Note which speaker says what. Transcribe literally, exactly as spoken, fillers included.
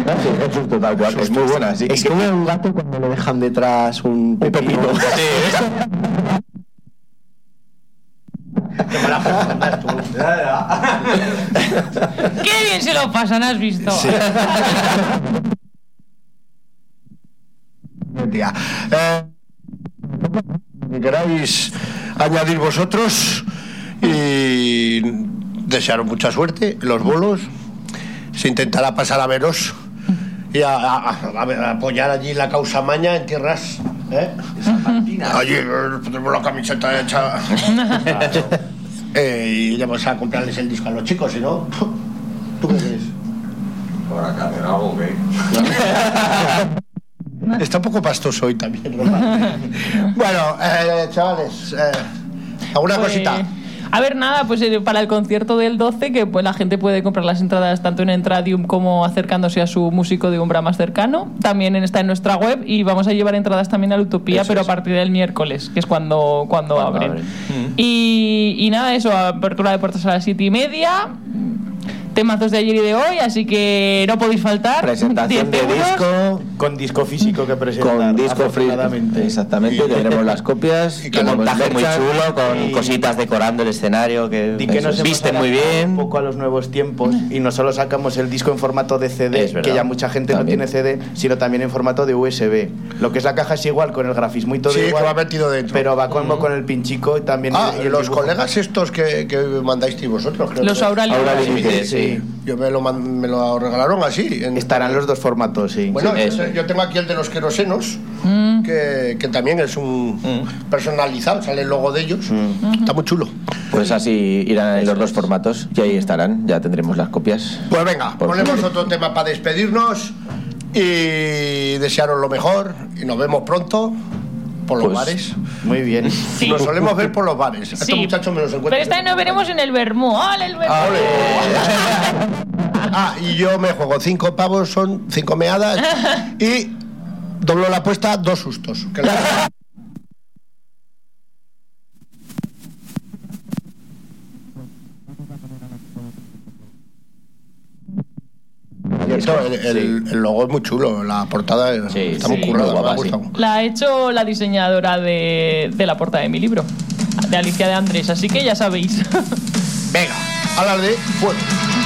Speaker 1: Sí, eso es total cual, es muy buena. Sí.
Speaker 2: Es como un gato cuando le dejan detrás un pepino.
Speaker 1: Un pepino. Sí.
Speaker 3: Qué mala persona es tú.
Speaker 4: ¡Qué bien se lo pasan, has visto!
Speaker 3: Sí. Tía. Eh, que queráis añadir vosotros y desearos mucha suerte en los bolos. Se intentará pasar a veros y a, a, a, a apoyar allí la causa maña en tierras, ¿eh? Allí tenemos la camiseta hecha. Claro. eh, y vamos a comprarles el disco a los chicos, si no, ¿tú qué crees?
Speaker 5: Por acá, ¿de algo qué?
Speaker 3: Está un poco pastoso hoy también, ¿no? Bueno, eh, chavales, eh, ¿alguna
Speaker 4: Pues,
Speaker 3: cosita?
Speaker 4: A ver, nada, pues eh, para el concierto del doce, que pues la gente puede comprar las entradas tanto en Entradium como acercándose a su músico de Umbra más cercano. También está en nuestra web y vamos a llevar entradas también a la Utopía, eso pero es. A partir del miércoles, que es cuando, cuando, cuando abren. abren. Mm. Y, y nada, eso, apertura de puertas a las siete y media. Temazos de ayer y de hoy, así que no podéis faltar.
Speaker 2: Presentación de disco
Speaker 1: con disco físico que presentar.
Speaker 2: Con disco físico, exactamente. Y tenemos las copias.
Speaker 1: Y que montaje muy chulo con
Speaker 2: y...
Speaker 1: cositas decorando el escenario que,
Speaker 2: y que nos
Speaker 1: visten muy bien.
Speaker 2: Un poco a los nuevos tiempos y no solo sacamos el disco en formato de C D, que ya mucha gente también. No tiene C D, sino también en formato de U S B. Lo que es la caja es igual con el grafismo y todo
Speaker 3: sí,
Speaker 2: igual.
Speaker 3: Que va metido dentro.
Speaker 2: Pero va como uh-huh. con el pinchico y también.
Speaker 3: Ah,
Speaker 2: el,
Speaker 3: y los
Speaker 2: dibujo.
Speaker 3: colegas estos que, que mandáis vosotros. Creo
Speaker 4: los
Speaker 3: que...
Speaker 4: Aura Límites.
Speaker 3: Sí. Sí. Yo me lo, man, me lo regalaron así. En...
Speaker 2: Estarán los dos formatos, sí.
Speaker 3: Bueno,
Speaker 2: sí,
Speaker 3: yo, yo tengo aquí el de los querosenos, mm. que, que también es un mm. personalizado, sale el logo de ellos. Mm. Está muy chulo.
Speaker 1: Pues así irán en los dos formatos y ahí estarán, ya tendremos las copias.
Speaker 3: Pues venga, Por ponemos sí. otro tema para despedirnos y desearos lo mejor y nos vemos pronto. Por los pues, bares.
Speaker 2: Muy bien.
Speaker 4: Sí.
Speaker 3: Nos solemos ver por los bares.
Speaker 4: Sí.
Speaker 3: Estos muchachos me los encuentran.
Speaker 4: Pero esta vez nos veremos en el Vermú. ¡Ole, el Vermú!
Speaker 3: Ah, y yo me juego cinco pavos, son cinco meadas. Y doblo la apuesta, dos sustos. Que la... Eso, el, el, el logo es muy chulo, la portada sí, está muy sí, currada, me ha gustado.
Speaker 4: La ha hecho la diseñadora de, de la portada de mi libro, de Alicia de Andrés, así que ya sabéis.
Speaker 3: Venga, hablar de fuego.